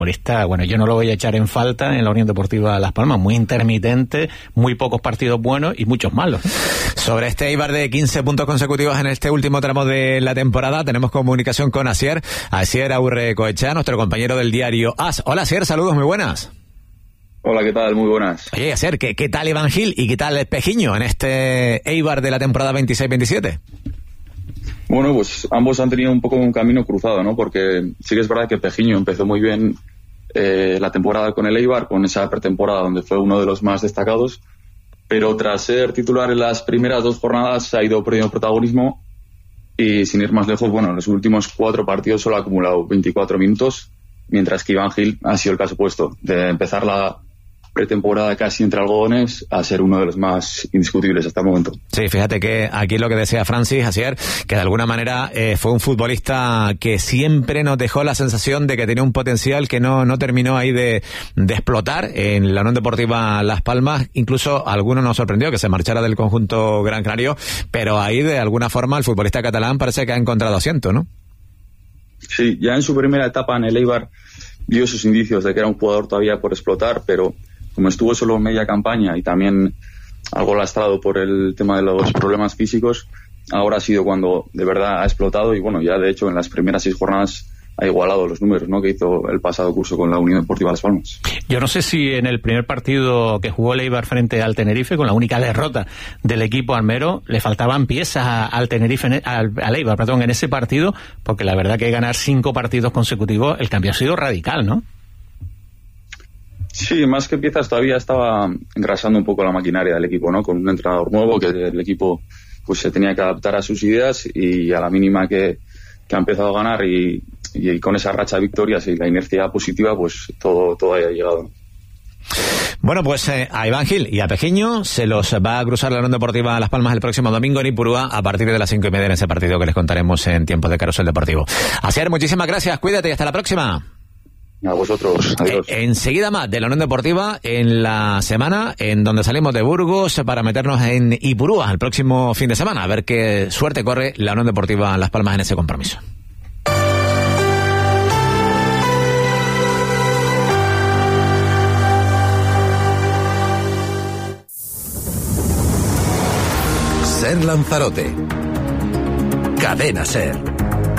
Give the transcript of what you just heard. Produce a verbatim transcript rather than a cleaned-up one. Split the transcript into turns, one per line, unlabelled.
futbolista, bueno, yo no lo voy a echar en falta en la Unión Deportiva Las Palmas, muy intermitente, muy pocos partidos buenos y muchos malos.
Sobre este Eibar de quince puntos consecutivos en este último tramo de la temporada, tenemos comunicación con Asier, Asier Aurrecoechea, nuestro compañero del diario AS. Hola Asier, saludos, muy buenas.
Hola, ¿qué tal? Muy buenas.
Oye, Asier, ¿qué, qué tal Iván Gil y qué tal Pejiño en este Eibar de la temporada veintiséis veintisiete?
Bueno, pues ambos han tenido un poco un camino cruzado, ¿no? Porque sí que es verdad que Pejiño empezó muy bien eh, la temporada con el Eibar, con esa pretemporada donde fue uno de los más destacados, pero tras ser titular en las primeras dos jornadas ha ido perdiendo protagonismo y sin ir más lejos, bueno, en los últimos cuatro partidos solo ha acumulado veinticuatro minutos, mientras que Iván Gil ha sido el caso opuesto, de empezar la pretemporada casi entre algodones a ser uno de los más indiscutibles hasta el momento.
Sí, fíjate que aquí lo que decía Francis ayer, que de alguna manera eh, fue un futbolista que siempre nos dejó la sensación de que tenía un potencial que no, no terminó ahí de, de explotar en la Unión Deportiva Las Palmas. Incluso a algunos nos sorprendió que se marchara del conjunto Gran Canario, pero ahí de alguna forma el futbolista catalán parece que ha encontrado asiento, ¿no?
Sí, ya en su primera etapa en el Eibar dio sus indicios de que era un jugador todavía por explotar, pero como estuvo solo media campaña y también algo lastrado por el tema de los problemas físicos, ahora ha sido cuando de verdad ha explotado y bueno, ya de hecho en las primeras seis jornadas ha igualado los números, ¿no?, que hizo el pasado curso con la Unión Deportiva Las Palmas.
Yo no sé si en el primer partido que jugó el Eibar frente al Tenerife, con la única derrota del equipo armero, le faltaban piezas al Tenerife, al, al Eibar, perdón, en ese partido, porque la verdad que ganar cinco partidos consecutivos, el cambio ha sido radical, ¿no?
Sí, más que piezas todavía estaba engrasando un poco la maquinaria del equipo, ¿no? Con un entrenador nuevo que el equipo pues se tenía que adaptar a sus ideas y a la mínima que, que ha empezado a ganar y, y con esa racha de victorias y la inercia positiva, pues todo, todo haya llegado.
Bueno, pues eh, a Iván Gil y a Pejiño se los va a cruzar la Unión Deportiva Las Palmas el próximo domingo en Ipurúa a partir de las cinco y media en ese partido que les contaremos en tiempos de Carrusel Deportivo. Asier, muchísimas gracias, cuídate y hasta la próxima.
A vosotros, adiós.
Eh, enseguida más de la Unión Deportiva en la semana en donde salimos de Burgos para meternos en Ipurúa el próximo fin de semana, a ver qué suerte corre la Unión Deportiva Las Palmas en ese compromiso.
Ser Lanzarote. Cadena Ser.